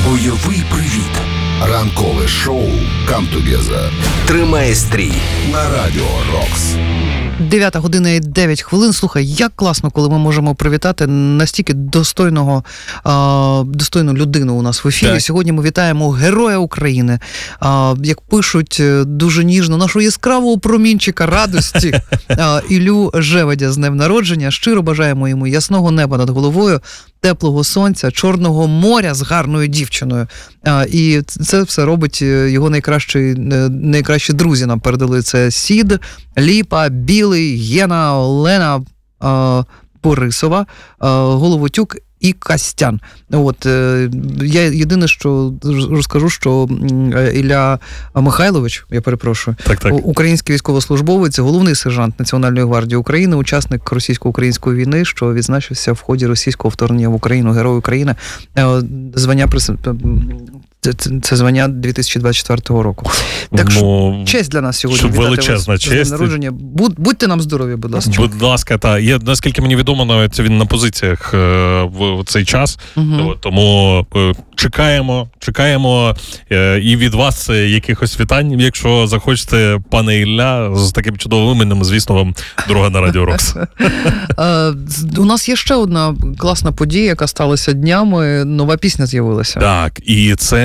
Бойовий привіт. Ранкове шоу «Come Together». Тримай стрій на Радіо Рокс. 9 година і 9 хвилин. Слухай, як класно, коли ми можемо привітати настільки достойну людину у нас в ефірі. Так. Сьогодні ми вітаємо Героя України. Як пишуть дуже ніжно, нашого яскравого промінчика радості Іллю Жеведя з днем народження. Щиро бажаємо йому ясного неба над головою, теплого сонця, Чорного моря з гарною дівчиною. І це все робить його найкращі друзі. Нам передали це Сід, Ліпа, Білий, Єна, Олена, Борисова, Головотюк і Костян. От, я єдине, що розкажу, що Ілля Михайлович, я перепрошую, так. Український військовослужбовець, головний сержант Національної гвардії України, учасник російсько-української війни, що відзначився в ході російського вторгнення в Україну, Герой України, звання це звання 2024 року. Так що честь для нас сьогодні. Величезна честь. Народження. Будьте нам здорові, будь ласка. Будь ласка, та. Наскільки мені відомо, навіть він на позиціях в цей час. Тому чекаємо і від вас якихось вітань. Якщо захочете, пане Ілля, з таким чудовим іменем, звісно, вам дорога на Радіо Рокс. У нас є ще одна класна подія, яка сталася днями. Нова пісня з'явилася. Так, і це